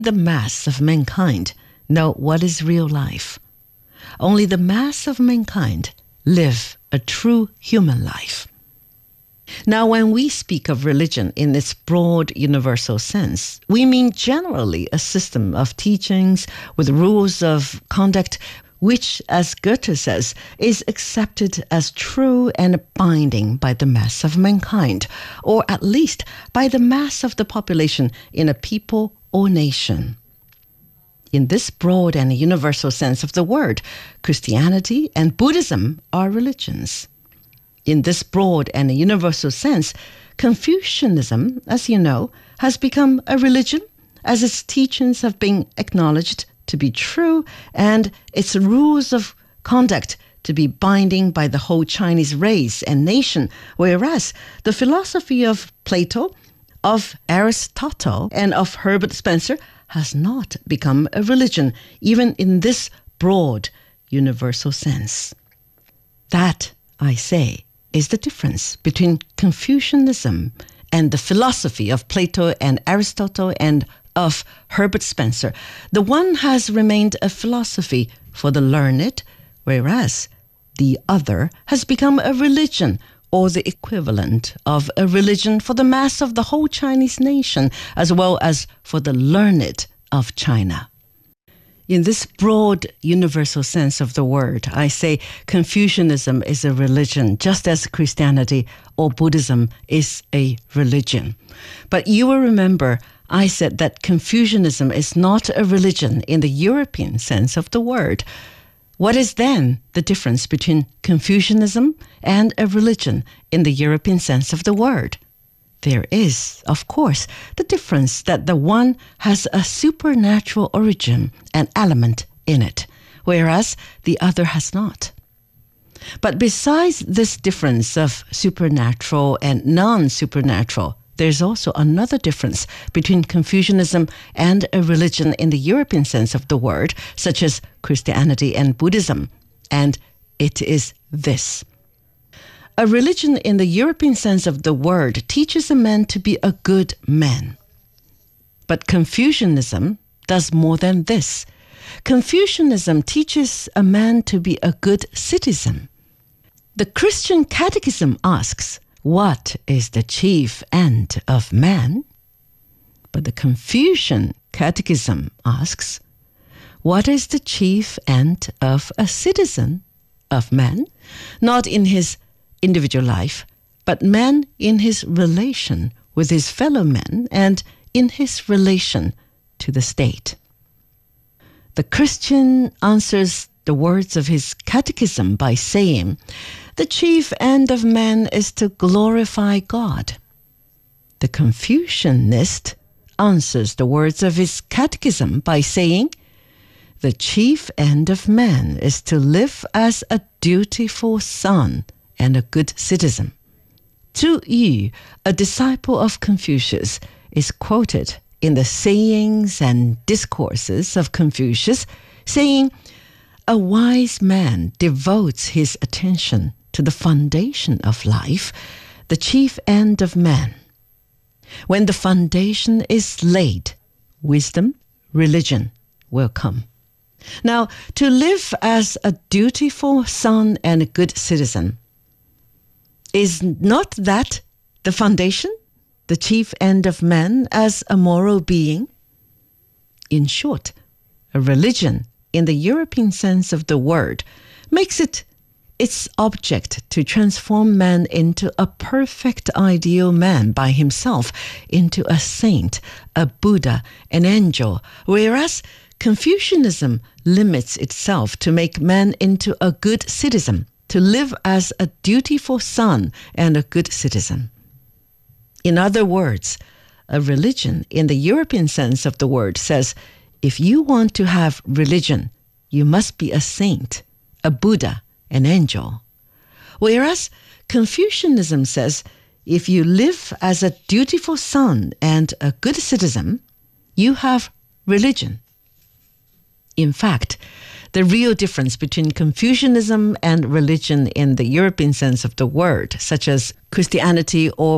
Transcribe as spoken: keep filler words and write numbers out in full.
the mass of mankind know what is real life. Only the mass of mankind live a true human life. Now, when we speak of religion in its broad universal sense, we mean generally a system of teachings with rules of conduct which, as Goethe says, is accepted as true and binding by the mass of mankind, or at least by the mass of the population in a people or nation. In this broad and universal sense of the word, Christianity and Buddhism are religions. In this broad and universal sense, Confucianism, as you know, has become a religion as its teachings have been acknowledged to be true and its rules of conduct to be binding by the whole Chinese race and nation, whereas the philosophy of Plato, of Aristotle, and of Herbert Spencer has not become a religion, even in this broad universal sense. That, I say, is the difference between Confucianism and the philosophy of Plato and Aristotle and of Herbert Spencer. The one has remained a philosophy for the learned, whereas the other has become a religion, or the equivalent of a religion for the mass of the whole Chinese nation, as well as for the learned of China. In this broad universal sense of the word, I say Confucianism is a religion, just as Christianity or Buddhism is a religion. But you will remember I said that Confucianism is not a religion in the European sense of the word. What is then the difference between Confucianism and a religion in the European sense of the word? There is, of course, the difference that the one has a supernatural origin and element in it, whereas the other has not. But besides this difference of supernatural and non-supernatural, there's also another difference between Confucianism and a religion in the European sense of the word, such as Christianity and Buddhism, and it is this. A religion in the European sense of the word teaches a man to be a good man. But Confucianism does more than this. Confucianism teaches a man to be a good citizen. The Christian Catechism asks, what is the chief end of man? But the Confucian Catechism asks, what is the chief end of a citizen of man? Not in his individual life, but man in his relation with his fellow men and in his relation to the state. The Christian answers the words of his catechism by saying, the chief end of man is to glorify God. The Confucianist answers the words of his catechism by saying, the chief end of man is to live as a dutiful son and a good citizen. Zhu Yu, a disciple of Confucius, is quoted in the sayings and discourses of Confucius, saying, a wise man devotes his attention to the foundation of life, the chief end of man. When the foundation is laid, wisdom, religion will come. Now, to live as a dutiful son and a good citizen, is not that the foundation, the chief end of man as a moral being? In short, a religion in the European sense of the word makes it its object to transform man into a perfect ideal man by himself, into a saint, a Buddha, an angel, whereas Confucianism limits itself to make man into a good citizen, to live as a dutiful son and a good citizen. In other words, a religion in the European sense of the word says, if you want to have religion, you must be a saint, a Buddha, an angel. Whereas Confucianism says, if you live as a dutiful son and a good citizen, you have religion. In fact, the real difference between Confucianism and religion in the European sense of the word, such as Christianity or